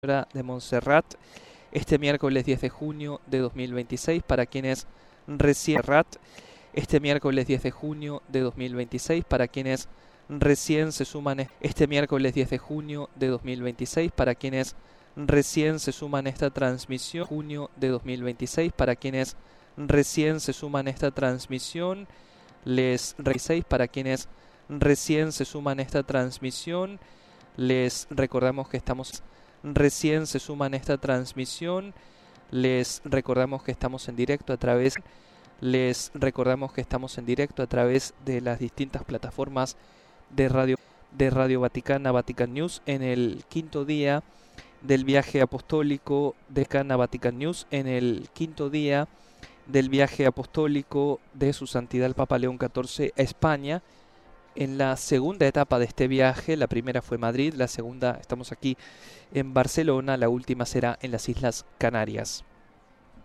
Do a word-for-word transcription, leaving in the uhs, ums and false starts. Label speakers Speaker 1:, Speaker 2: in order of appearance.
Speaker 1: de Montserrat este miércoles diez de junio de dos mil veintiséis para quienes recién este miércoles diez de junio de dos mil veintiséis para quienes recién se suman este miércoles diez de junio de dos mil veintiséis para quienes recién se suman esta transmisión junio de dos mil veintiséis para quienes recién se suman esta transmisión les seis para quienes recién se suman esta transmisión les recordamos que estamos recién se suman esta transmisión les recordamos que estamos en directo a través les recordamos que estamos en directo a través de las distintas plataformas de radio de Radio Vaticana, Vatican News, en el quinto día del viaje apostólico de Cana Vatican News, en el quinto día del viaje apostólico de Su Santidad el Papa León catorce a España. En la segunda etapa de este viaje, la primera fue Madrid, la segunda estamos aquí en Barcelona, la última será en las Islas Canarias.